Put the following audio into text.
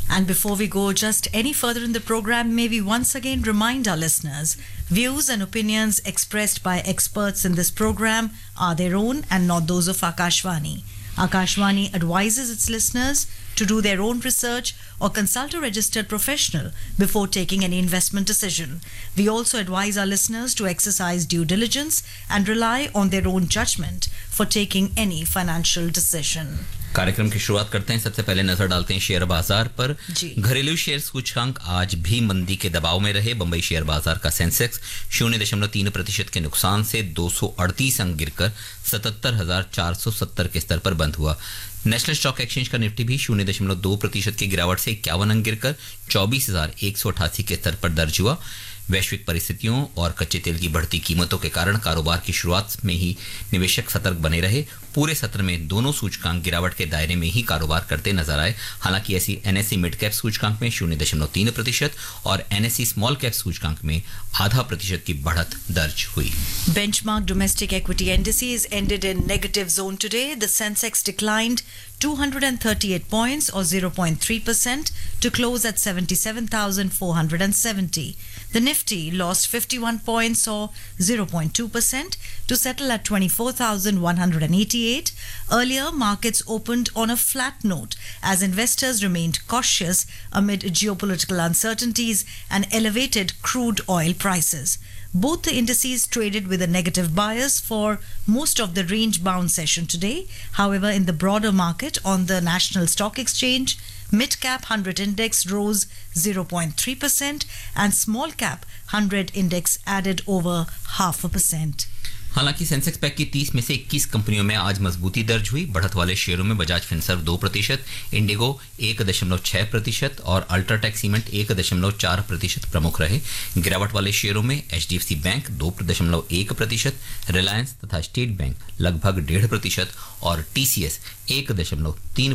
And before we go just any further in the program, may we once again remind our listeners, views and opinions expressed by experts in this program are their own and not those of Akashvani. Akashvani advises its listeners to do their own research or consult a registered professional before taking any investment decision. We also advise our listeners to exercise due diligence and rely on their own judgment for taking any financial decision. कार्यक्रम की शुरुआत करते हैं। सबसे पहले नजर डालते हैं शेयर बाजार पर। जी। घरेलू शेयर सूचकांक आज भी मंदी के दबाव में रहे। बंबई शेयर बाजार का सेंसेक्स 0.3% के नुकसान से 238 अंक गिरकर 77,470 के स्तर पर बंद हुआ। नेशनल स्टॉक एक्सचेंज का निफ्टी भी 0.2% की गिरावट से 51 अंक गिरकर 24,188 के स्तर पर दर्ज हुआ। वैश्विक परिस्थितियों और कच्चे तेल की बढ़ती कीमतों के कारण कारोबार की शुरुआत में ही निवेशक सतर्क बने रहे। पूरे सत्र में दोनों सूचकांक गिरावट के दायरे में ही कारोबार करते नजर आए। हालांकि ऐसी एनएसई मिड कैप सूचकांक में 0.3% और एनएसई स्मॉल कैप सूचकांक में 0.5% की बढ़त दर्ज हुई। Benchmark domestic equity indices ended in negative zone today. The Sensex declined 238 points or 0.3% to close at 77,470. The Nifty lost 51 points or 0.2% to settle at 24,188. Earlier, markets opened on a flat note as investors remained cautious amid geopolitical uncertainties and elevated crude oil prices. Both the indices traded with a negative bias for most of the range-bound session today. However, in the broader market on the National Stock Exchange, Mid-Cap 100 Index rose 0.3% and Small-Cap 100 Index added over 0.5%. हालांकि Sensex pack की 30 में से 21 कंपनियों में आज मजबूती दर्ज हुई। बढ़त वाले शेयरों में बजाज फिनसर्व 2%, इंडिगो 1.6% और अल्ट्राटेक सीमेंट 1.4% प्रमुख रहे। गिरावट वाले शेयरों में एचडीएफसी बैंक 2.1%, रिलायंस तथा स्टेट बैंक लगभग 1.5% और टीसीएस 1.3%